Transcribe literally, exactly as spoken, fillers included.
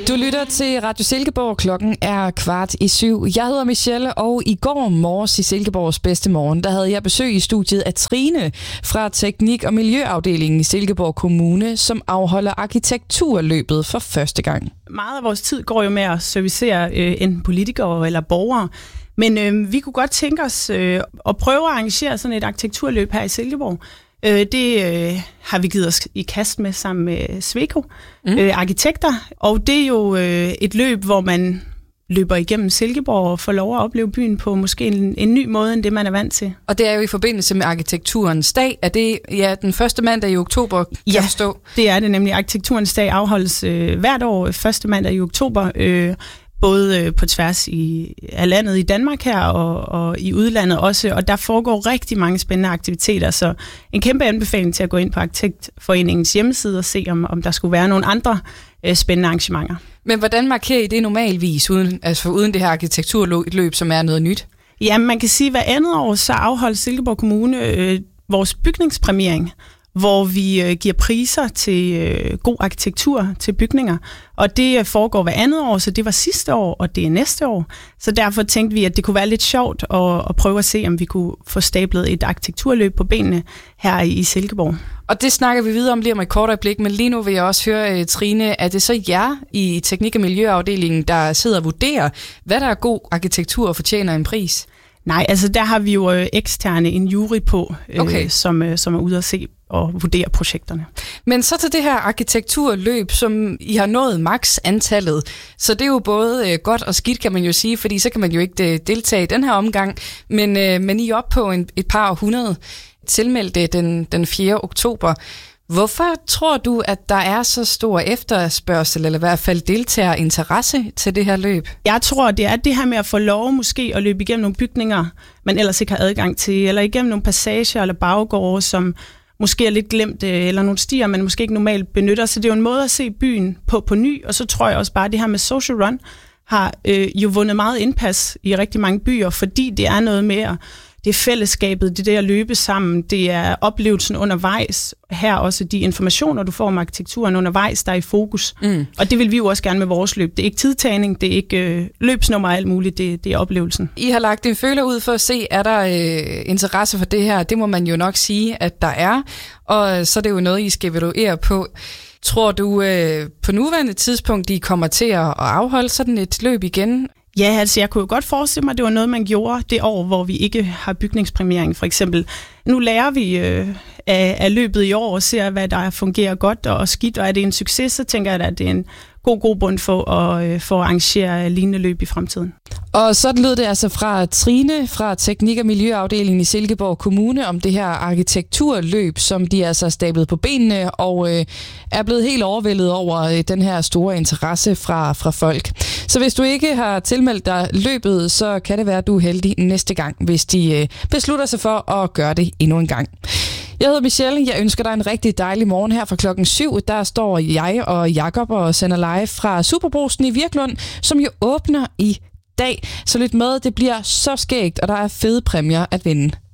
Du lytter til Radio Silkeborg. Klokken er kvart i syv. Jeg hedder Michelle, og i går morges i Silkeborgs bedste morgen, der havde jeg besøg i studiet af Trine fra Teknik- og Miljøafdelingen i Silkeborg Kommune, som afholder arkitekturløbet for første gang. Meget af vores tid går jo med at servicere øh, enten politikere eller borgere, men øh, vi kunne godt tænke os øh, at prøve at arrangere sådan et arkitekturløb her i Silkeborg. Øh, det øh, har vi givet os i kast med sammen med Sweco, mm. øh, arkitekter, og det er jo øh, et løb, hvor man løber igennem Silkeborg og får lov at opleve byen på måske en, en ny måde, end det man er vant til. Og det er jo i forbindelse med Arkitekturens Dag. Er det ja, den første mandag i oktober, kan ja, jeg forstå? Det er det nemlig. Arkitekturens Dag afholdes øh, hvert år første mandag i oktober, øh, både øh, på tværs i, af landet i Danmark her og, og i udlandet også, og der foregår rigtig mange spændende aktiviteter, så en kæmpe anbefaling til at gå ind på Arkitektforeningens hjemmeside og se, om, om der skulle være nogle andre øh, spændende arrangementer. Men hvordan markerer I det normalvis, uden, altså uden det her arkitekturløb, som er noget nyt? Ja, man kan sige, at hver andet år så afholder Silkeborg Kommune øh, vores bygningspræmiering, hvor vi øh, giver priser til øh, god arkitektur til bygninger. Og det øh, foregår hver andet år, så det var sidste år, og det er næste år. Så derfor tænkte vi, at det kunne være lidt sjovt at, at prøve at se, om vi kunne få stablet et arkitekturløb på benene her i, i Silkeborg. Og det snakker vi videre om lige om et kort øjeblik, men lige nu vil jeg også høre, Trine, er det så jer i Teknik- og Miljøafdelingen, der sidder og vurderer, hvad der er god arkitektur og fortjener en pris? Nej, altså der har vi jo øh, eksterne, en jury på, øh, okay. som, øh, som er ude at se og vurdere projekterne. Men så til det her arkitekturløb, som I har nået maks antallet, så det er jo både øh, godt og skidt, kan man jo sige, fordi så kan man jo ikke øh, deltage i den her omgang, men, øh, men I er oppe på en, et par hundrede tilmeldte den, den fjerde oktober. Hvorfor tror du, at der er så stor efterspørgsel, eller i hvert fald deltagerinteresse til det her løb? Jeg tror, det er det her med at få lov måske at løbe igennem nogle bygninger, man ellers ikke har adgang til, eller igennem nogle passager eller baggårde, som måske er lidt glemt, eller nogle stier, man måske ikke normalt benytter. Så det er jo en måde at se byen på på ny, og så tror jeg også bare, at det her med social run har øh, jo vundet meget indpas i rigtig mange byer, fordi det er noget med at det er fællesskabet, det er det at løbe sammen, det er oplevelsen undervejs. Her også de informationer, du får om arkitekturen undervejs, der er i fokus. Mm. Og det vil vi jo også gerne med vores løb. Det er ikke tidtagning, det er ikke øh, løbsnummer og alt muligt, det, det er oplevelsen. I har lagt en føler ud for at se, er der øh, interesse for det her? Det må man jo nok sige, at der er. Og så er det jo noget, I skal evaluere på. Tror du øh, på nuværende tidspunkt, de kommer til at afholde sådan et løb igen? Ja, altså jeg kunne jo godt forestille mig, at det var noget, man gjorde det år, hvor vi ikke har bygningspræmiering, for eksempel. Nu lærer vi øh, af, af løbet i år og ser, hvad der fungerer godt og skidt, og er det en succes, så tænker jeg, at det er en god, god bund for at, øh, for at arrangere lignende løb i fremtiden. Og sådan lød det altså fra Trine fra Teknik- og Miljøafdelingen i Silkeborg Kommune om det her arkitekturløb, som de altså er stablet på benene og øh, er blevet helt overvældet over øh, den her store interesse fra, fra folk. Så hvis du ikke har tilmeldt dig løbet, så kan det være, at du er heldig næste gang, hvis de øh, beslutter sig for at gøre det endnu en gang. Jeg hedder Michelle. Jeg ønsker dig en rigtig dejlig morgen her fra klokken syv. Der står jeg og Jakob og sender live fra Superbrugsen i Virklund, som jo åbner i dag. Så lyt med, det bliver så skægt, og der er fede præmier at vinde.